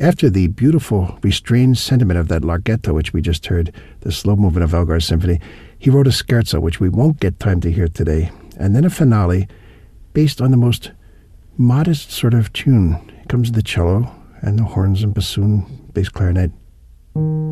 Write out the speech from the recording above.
After the beautiful, restrained sentiment of that Larghetto, which we just heard, the slow movement of Elgar's symphony, he wrote a scherzo, which we won't get time to hear today, and then a finale based on the most modest sort of tune. It comes the cello and the horns and bassoon, bass clarinet.